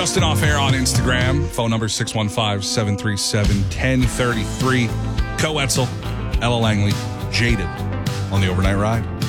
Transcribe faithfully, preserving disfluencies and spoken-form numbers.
Justin Off Air on Instagram. Phone number six one five, seven three seven, one zero three three. Co Etzel, Ella Langley, Jaded on the Overnight Ride.